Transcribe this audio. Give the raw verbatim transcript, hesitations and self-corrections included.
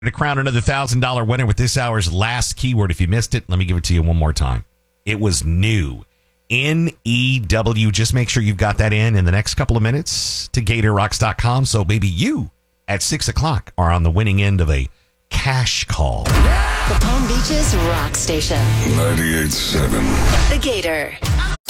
To crown another one thousand dollars winner with this hour's last keyword. If you missed it, let me give it to you one more time. It was new. N E W. Just make sure you've got that in in the next couple of minutes to Gator Rocks dot com. So maybe you at six o'clock are on the winning end of a cash call. The Palm Beaches Rock Station. ninety-eight point seven. The Gator.